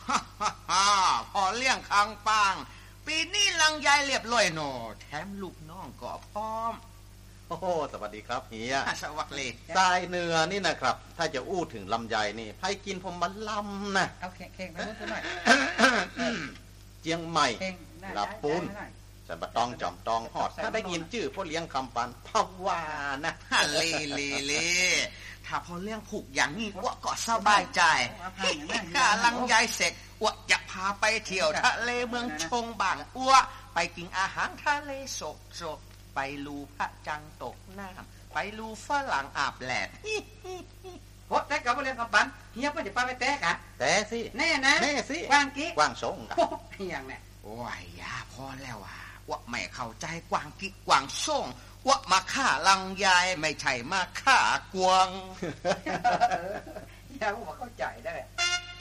พอเลี้ยงคางปางปีนี้ลังยายเรียบร้อยหนอแถมลูกน้องก็พร้อมโอ้โหสวัสดีครับเฮียสวัสดีทรายเนื้อนี่นะครับถ้าจะอู้ถึงลำไยนี่ไผกินผมมันลำนะเอาแข่งๆไปนู่นซะหน่อยเจียงใหม่ลาปูนสันบะตองจอมตองฮอดถ้าได้ยินชื่อพ่อเลี้ยงคำปันภาวานะเลถ้าพอเลี้ยงผูกอย่างนี้อ้วก็สบายใจถ้าลังยายเสร็จอ้วจะพาไปเที่ยวทะเลเมืองชงบางอ้วไปกินอาหารทะเลสดไปลูพระจังตกน้ำไปลูฝรั่งอาบแดดโหแต่กับพ่อเลี้ยงคำปันเฮียเพิ่นจะไปแตะกะแต่สิแน่นะแน่สิกว้างกิ๊กกว้างสงกะเฮียงเนี่ยโอ้ยยาพอแล้วว่าไม่เข้าใจกวางกิ๊กกวางส่งว่ามาฆ่าลังยายไม่ใช่มาฆ่ากวางอย่าว่าเข้าใจได้